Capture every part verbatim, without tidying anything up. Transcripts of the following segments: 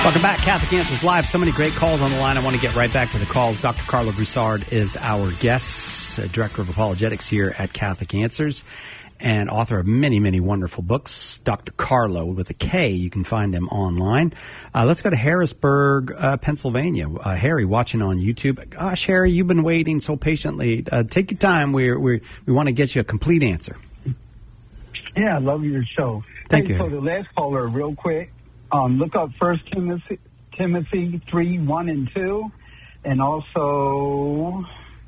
Welcome back, Catholic Answers Live. So many great calls on the line. I want to get right back to the calls. Doctor Carlo Broussard is our guest, uh, Director of Apologetics here at Catholic Answers, and author of many, many wonderful books. Doctor Carlo with a K. You can find him online. Uh, let's go to Harrisburg, uh, Pennsylvania. Uh, Harry, watching on YouTube. Gosh, Harry, you've been waiting so patiently. Uh, take your time. We we we want to get you a complete answer. Yeah, I love your show. Thank hey, you. So the last caller, real quick. Um, look up First Timothy, Timothy three, one and two, and also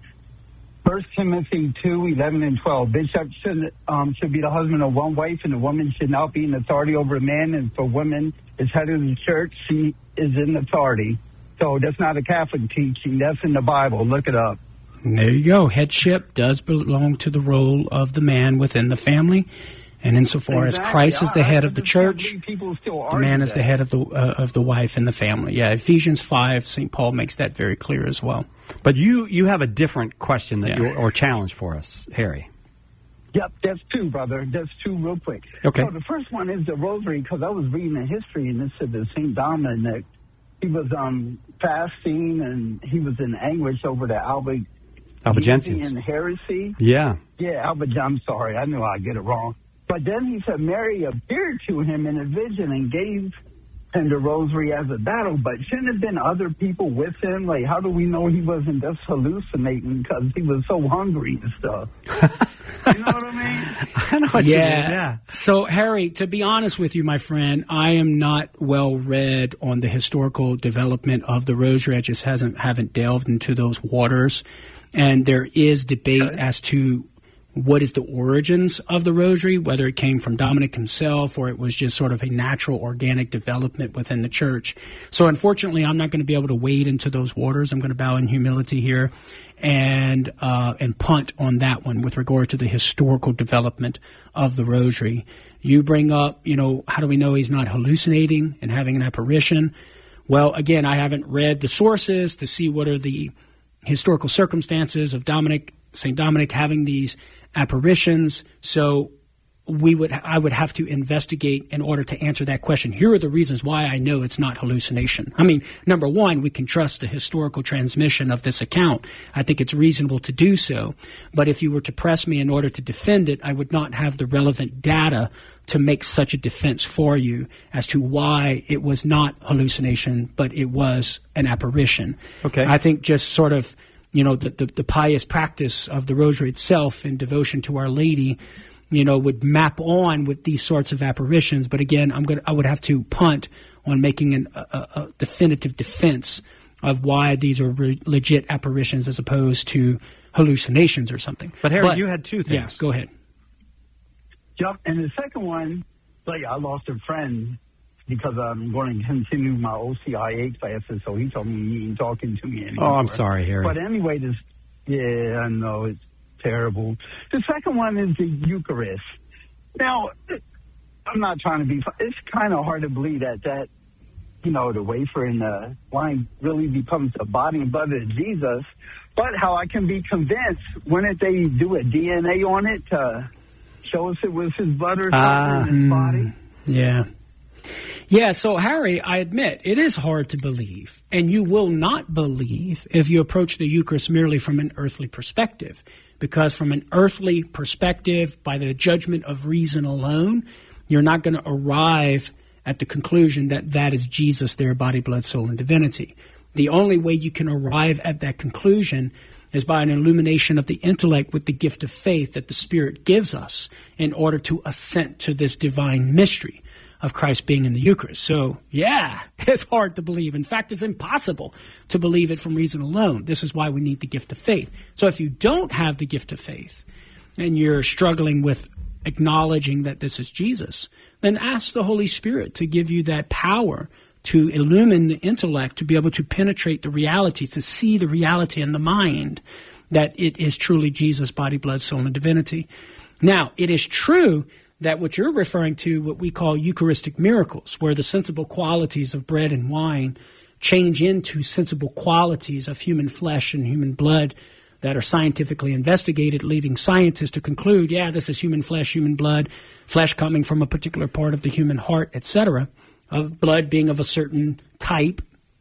First Timothy two, eleven and twelve. Bishop should, um, should be the husband of one wife, and the woman should not be in authority over a man. And for women, as head of the church, she is in authority. So that's not a Catholic teaching. That's in the Bible. Look it up. There you go. Headship does belong to the role of the man within the family. And insofar Exactly. as Christ is the head of the church, People still the man argue is the that. head of the uh, of the wife in the family. Yeah, Ephesians five, Saint Paul makes that very clear as well. But you, you have a different question that Yeah. you're, or challenge for us, Harry. Yep, that's two, brother. That's two real quick. Okay. So the first one is the rosary, because I was reading the history, and it said that Saint Dominic, he was um, fasting, and he was in anguish over the Albigensians. Albigensians. heresy. Yeah. Yeah, Albig- I'm sorry. I knew I'd get it wrong. But then he said Mary appeared to him in a vision and gave him the rosary as a battle. But shouldn't have been other people with him? Like, how do we know he wasn't just hallucinating because he was so hungry and stuff? You know what I mean? I know what yeah. you mean, yeah. So, Harry, to be honest with you, my friend, I am not well read on the historical development of the rosary. I just hasn't haven't delved into those waters. And there is debate Okay. as to what is the origins of the rosary, whether it came from Dominic himself or it was just sort of a natural organic development within the church. So unfortunately, I'm not going to be able to wade into those waters. I'm going to bow in humility here and uh, and punt on that one with regard to the historical development of the rosary. You bring up, you know, how do we know he's not hallucinating and having an apparition? Well, again, I haven't read the sources to see what are the historical circumstances of Dominic, Saint Dominic having these apparitions. So we would, I would have to investigate in order to answer that question. Here are the reasons why I know it's not hallucination. I mean, number one, we can trust the historical transmission of this account. I think it's reasonable to do so. But if you were to press me in order to defend it, I would not have the relevant data to make such a defense for you as to why it was not hallucination, but it was an apparition. Okay. I think just sort of, you know, the, the, the pious practice of the rosary itself in devotion to Our Lady, you know, would map on with these sorts of apparitions. But again, I'm going I would have to punt on making an, a, a definitive defense of why these are re- legit apparitions as opposed to hallucinations or something. But Harry, you had two things. Yeah, go ahead. Yep. And the second one, like, I lost a friend because I'm going to continue my O C I A classes, so he told me he ain't talking to me anymore. Oh, I'm sorry, Harry. But anyway, this, yeah, I know, it's terrible. The second one is the Eucharist. Now, I'm not trying to be, it's kind of hard to believe that that, you know, the wafer and the wine really becomes the body and blood of Jesus, but how I can be convinced, wouldn't they do a D N A on it to show us it was his blood or something Uh, in his body? Yeah. Yeah, so Harry, I admit, it is hard to believe, and you will not believe if you approach the Eucharist merely from an earthly perspective, because from an earthly perspective, by the judgment of reason alone, you're not going to arrive at the conclusion that that is Jesus, their body, blood, soul, and divinity. The only way you can arrive at that conclusion is by an illumination of the intellect with the gift of faith that the Spirit gives us in order to assent to this divine mystery of Christ being in the Eucharist. So, yeah, it's hard to believe. In fact, it's impossible to believe it from reason alone. This is why we need the gift of faith. So if you don't have the gift of faith and you're struggling with acknowledging that this is Jesus, then ask the Holy Spirit to give you that power to illumine the intellect, to be able to penetrate the realities, to see the reality in the mind that it is truly Jesus' body, blood, soul, and divinity. Now, it is true that what you're referring to, what we call Eucharistic miracles, where the sensible qualities of bread and wine change into sensible qualities of human flesh and human blood that are scientifically investigated, leading scientists to conclude, yeah, this is human flesh, human blood, flesh coming from a particular part of the human heart, et cetera, of blood being of a certain type.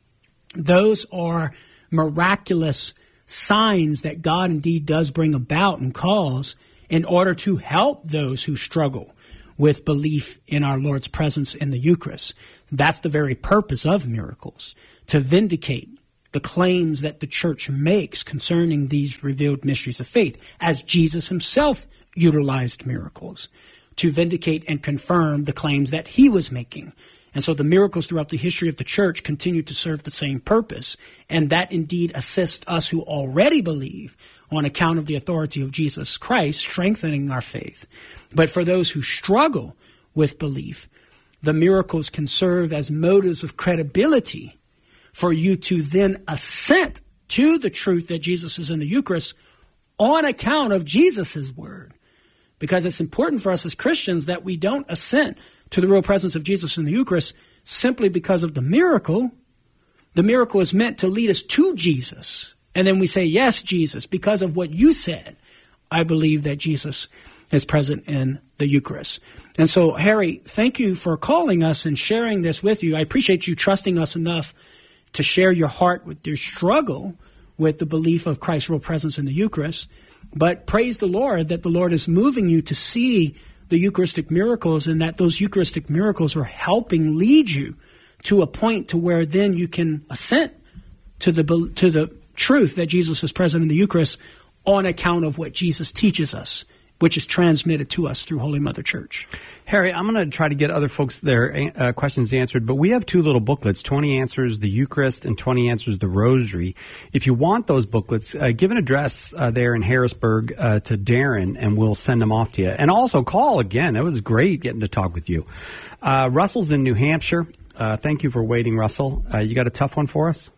Those are miraculous signs that God indeed does bring about and cause in order to help those who struggle with belief in our Lord's presence in the Eucharist. That's the very purpose of miracles, to vindicate the claims that the church makes concerning these revealed mysteries of faith, as Jesus himself utilized miracles to vindicate and confirm the claims that he was making. And so the miracles throughout the history of the church continue to serve the same purpose, and that indeed assists us who already believe on account of the authority of Jesus Christ, strengthening our faith. But for those who struggle with belief, the miracles can serve as motives of credibility for you to then assent to the truth that Jesus is in the Eucharist on account of Jesus' word. Because it's important for us as Christians that we don't assent to the real presence of Jesus in the Eucharist simply because of the miracle. The miracle is meant to lead us to Jesus. And then we say, yes, Jesus, because of what you said, I believe that Jesus is present in the Eucharist. And so, Harry, thank you for calling us and sharing this with you. I appreciate you trusting us enough to share your heart with your struggle with the belief of Christ's real presence in the Eucharist. But praise the Lord that the Lord is moving you to see the Eucharistic miracles, and that those Eucharistic miracles are helping lead you to a point to where then you can assent to the to the truth that Jesus is present in the Eucharist on account of what Jesus teaches us, which is transmitted to us through Holy Mother Church. Harry, I'm going to try to get other folks their uh, questions answered, but we have two little booklets, twenty Answers the Eucharist and twenty Answers the Rosary. If you want those booklets, uh, give an address uh, there in Harrisburg uh, to Darren, and we'll send them off to you. And also call again. It was great getting to talk with you. Uh, Russell's in New Hampshire. Uh, thank you for waiting, Russell. Uh, you got a tough one for us?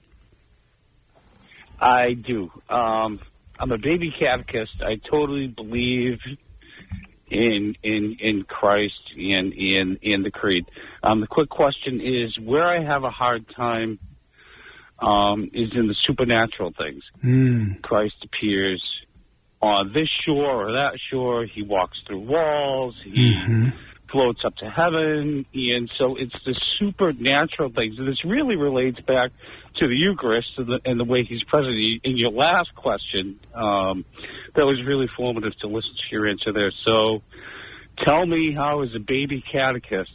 I do. Um, I'm a baby catechist. I totally believe in in in Christ and in in the Creed. Um, the quick question is, where I have a hard time um, is in the supernatural things. Mm. Christ appears on this shore or that shore. He walks through walls. He Mm-hmm. floats up to heaven, and so it's the supernatural things. And this really relates back to the Eucharist and the, and the way he's present. In your last question, um, that was really formative to listen to your answer there. So tell me how, as a baby catechist,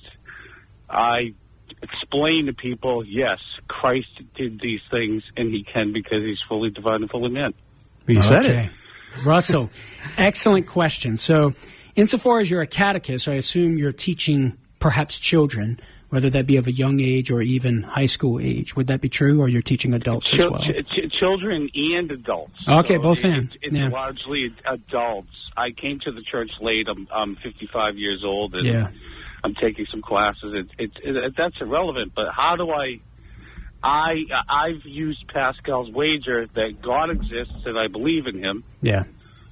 I explain to people, yes, Christ did these things, and he can because he's fully divine and fully man. You said Okay. it. Russell, excellent question. So insofar as you're a catechist, I assume you're teaching perhaps children, whether that be of a young age or even high school age. Would that be true, or you're teaching adults Ch- as well? ch- ch- children and adults. Okay, So both it- in. It's, it's Yeah. largely adults. I came to the church late. I'm, I'm fifty-five years old, and Yeah. I'm taking some classes. It, it, it, that's irrelevant, but how do I... I I've used Pascal's wager that God exists and I believe in him. Yeah.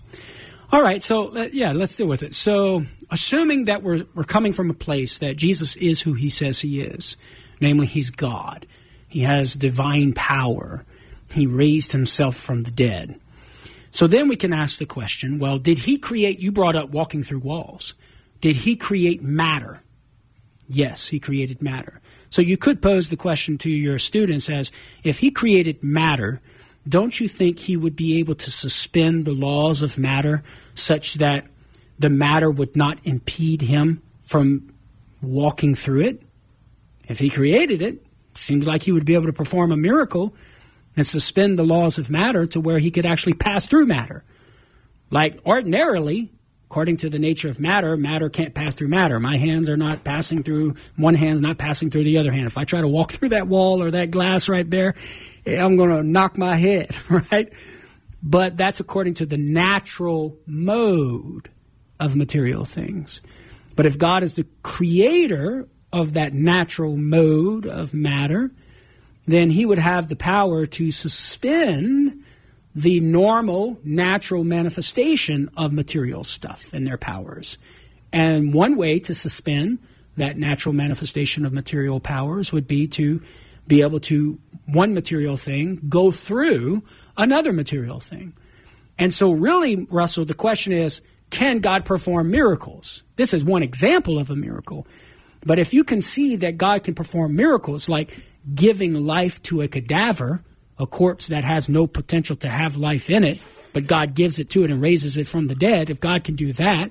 All right, so uh, yeah, let's deal with it. So, assuming that we're we're coming from a place that Jesus is who he says he is, namely he's God. He has divine power. He raised himself from the dead. So then we can ask the question, well, did he create, you brought up walking through walls. Did he create matter? Yes, he created matter. So you could pose the question to your students as, if he created matter, don't you think he would be able to suspend the laws of matter such that the matter would not impede him from walking through it? If he created it, it seems like he would be able to perform a miracle and suspend the laws of matter to where he could actually pass through matter. Like ordinarily, according to the nature of matter, matter can't pass through matter. My hands are not passing through, one hand's not passing through the other hand. If I try to walk through that wall or that glass right there, I'm going to knock my head, right? But that's according to the natural mode of material things. But if God is the creator of that natural mode of matter, then he would have the power to suspend the normal, natural manifestation of material stuff and their powers. And one way to suspend that natural manifestation of material powers would be to be able to, one material thing, go through another material thing. And so really, Russell, the question is, can God perform miracles? This is one example of a miracle. But if you can see that God can perform miracles, like giving life to a cadaver, a corpse that has no potential to have life in it, but God gives it to it and raises it from the dead, if God can do that,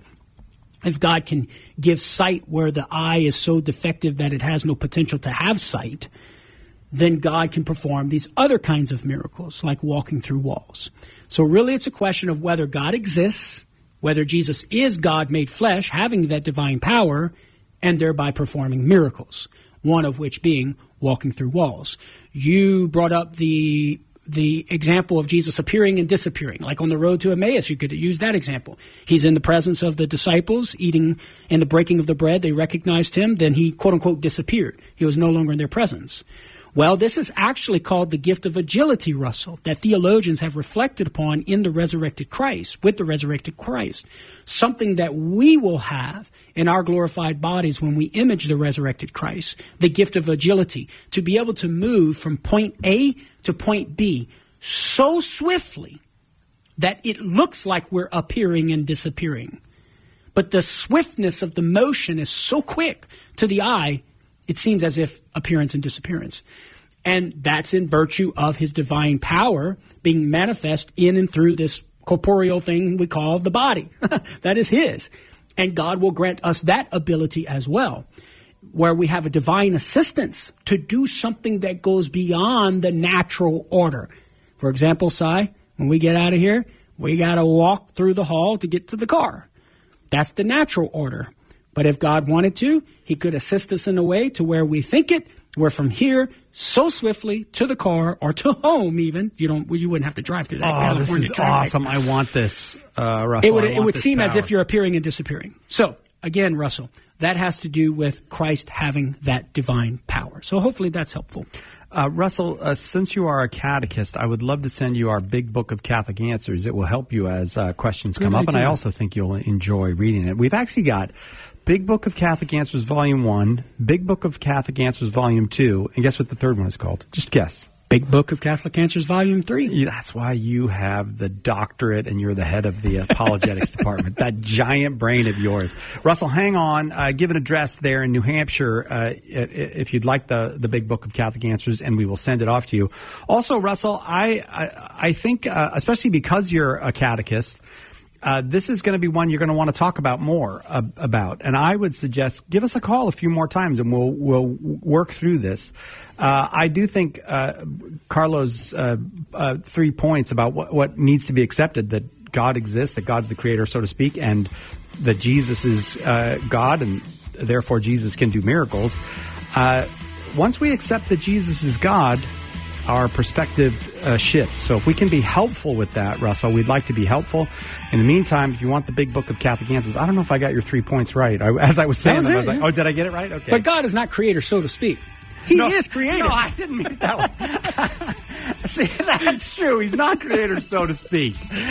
if God can give sight where the eye is so defective that it has no potential to have sight, then God can perform these other kinds of miracles, like walking through walls. So really it's a question of whether God exists, whether Jesus is God made flesh, having that divine power, and thereby performing miracles, one of which being walking through walls. You brought up the the example of Jesus appearing and disappearing, like on the road to Emmaus. You could use that example. He's in the presence of the disciples, eating and the breaking of the bread. They recognized him. Then he, quote unquote, disappeared. He was no longer in their presence. Well, this is actually called the gift of agility, Russell, that theologians have reflected upon in the resurrected Christ, with the resurrected Christ. Something that we will have in our glorified bodies when we image the resurrected Christ, the gift of agility, to be able to move from point A to point B so swiftly that it looks like we're appearing and disappearing. But the swiftness of the motion is so quick to the eye, it seems as if appearance and disappearance. And that's in virtue of his divine power being manifest in and through this corporeal thing we call the body. That is his. And God will grant us that ability as well, where we have a divine assistance to do something that goes beyond the natural order. For example, Si, when we get out of here, we got to walk through the hall to get to the car. That's the natural order. But if God wanted to, he could assist us in a way to where we think it, we're from here so swiftly to the car or to home even. You don't. You wouldn't have to drive through that oh, California this is traffic. awesome. I want this, uh, Russell. It would, I it want would this seem power. as if you're appearing and disappearing. So, again, Russell, that has to do with Christ having that divine power. So hopefully that's helpful. Uh, Russell, uh, since you are a catechist, I would love to send you our big book of Catholic Answers. It will help you as uh, questions come Good up, idea. and I also think you'll enjoy reading it. We've actually got Big Book of Catholic Answers Volume one, Big Book of Catholic Answers Volume two, and guess what the third one is called? Just guess. Big Book of Catholic Answers Volume three. Yeah, that's why you have the doctorate and you're the head of the apologetics department. That giant brain of yours. Russell, hang on. Uh, give an address there in New Hampshire uh, if you'd like the, the Big Book of Catholic Answers, and we will send it off to you. Also, Russell, I, I, I think, uh, especially because you're a catechist, Uh, this is going to be one you're going to want to talk about more uh, about, and I would suggest give us a call a few more times, and we'll we'll work through this. Uh, I do think uh, Carlo's uh, uh, three points about what, what needs to be accepted: that God exists, that God's the creator, so to speak, and that Jesus is uh, God, and therefore Jesus can do miracles. Uh, once we accept that Jesus is God, our perspective uh, shifts. So if we can be helpful with that, Russell, we'd like to be helpful. In the meantime, if you want the Big Book of Catholic Answers, I don't know if I got your three points right. I, as I was saying, was them, it, I was like, yeah. oh, did I get it right? Okay. But God is not creator, so to speak. He no, is creator. No, I didn't mean it that way. See, that's true. He's not creator, so to speak.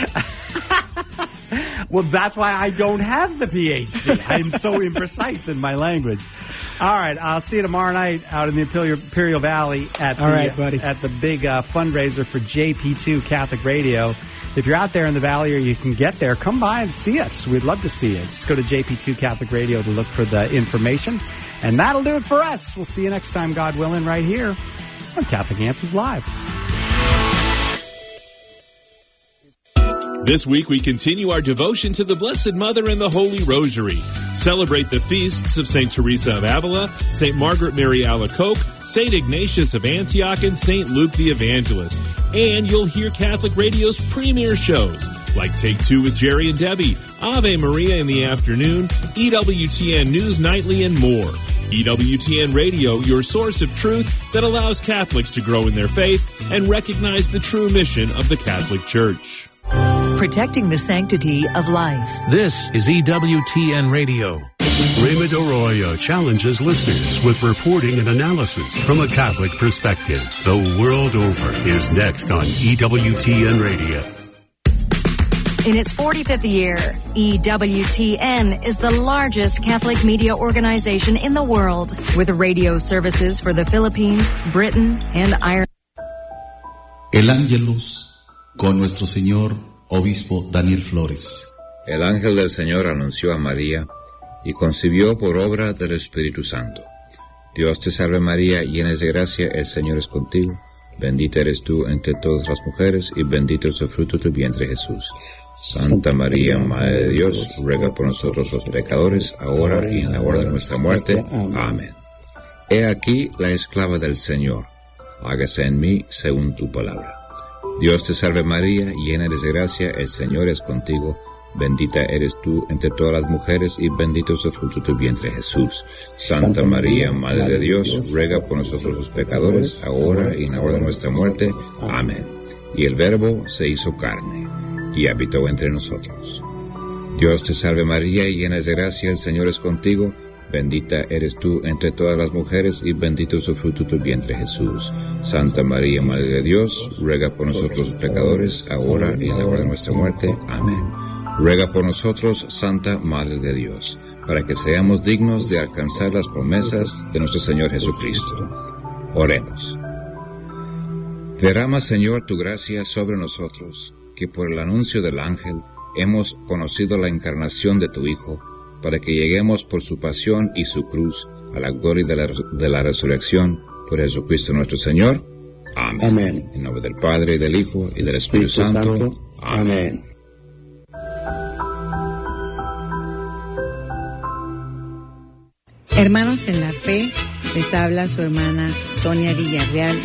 Well, that's why I don't have the P H D. I'm so imprecise in my language. All right, I'll see you tomorrow night out in the Imperial, Imperial Valley at the, All right, buddy. at the big uh, fundraiser for J P two Catholic Radio. If you're out there in the Valley or you can get there, come by and see us. We'd love to see you. Just go to J P two Catholic Radio to look for the information. And that'll do it for us. We'll see you next time, God willing, right here on Catholic Answers Live. This week we continue our devotion to the Blessed Mother and the Holy Rosary. Celebrate the feasts of Saint Teresa of Avila, Saint Margaret Mary Alacoque, Saint Ignatius of Antioch, and Saint Luke the Evangelist. And you'll hear Catholic Radio's premier shows, like Take Two with Jerry and Debbie, Ave Maria in the afternoon, E W T N News Nightly, and more. E W T N Radio, your source of truth that allows Catholics to grow in their faith and recognize the true mission of the Catholic Church. Protecting the sanctity of life. This is E W T N Radio. Raymond Arroyo challenges listeners with reporting and analysis from a Catholic perspective. The world over is next on E W T N Radio. In its forty-fifth year, E W T N is the largest Catholic media organization in the world, with radio services for the Philippines, Britain, and Ireland. El Ángelus con nuestro Señor Obispo Daniel Flores. El ángel del Señor anunció a María y concibió por obra del Espíritu Santo. Dios te salve María, llena eres de gracia, el Señor es contigo. Bendita eres tú entre todas las mujeres, y bendito es el fruto de tu vientre, Jesús. Santa María, Madre de Dios, ruega por nosotros los pecadores, ahora y en la hora de nuestra muerte. Amén. He aquí la esclava del Señor. Hágase en mí según tu palabra. Dios te salve María, llena eres de gracia, el Señor es contigo. Bendita eres tú entre todas las mujeres, y bendito es el fruto de tu vientre, Jesús. Santa María, Madre de Dios, ruega por nosotros los pecadores, ahora y en la hora de nuestra muerte. Amén. Y el Verbo se hizo carne, y habitó entre nosotros. Dios te salve María, llena eres de gracia, el Señor es contigo. Bendita eres tú entre todas las mujeres, y bendito es el fruto de tu vientre, Jesús. Santa María, Madre de Dios, ruega por nosotros los pecadores, ahora y en la hora de nuestra muerte. Amén. Ruega por nosotros, Santa Madre de Dios, para que seamos dignos de alcanzar las promesas de nuestro Señor Jesucristo. Oremos. Derrama, Señor, tu gracia sobre nosotros, que por el anuncio del ángel hemos conocido la encarnación de tu Hijo, para que lleguemos por su pasión y su cruz a la gloria de la, de la resurrección por Jesucristo nuestro Señor. Amén. Amén. En nombre del Padre, y del Hijo, y del Espíritu, Espíritu Santo. Santo. Amén. Amén. Hermanos en la fe, les habla su hermana Sonia Villarreal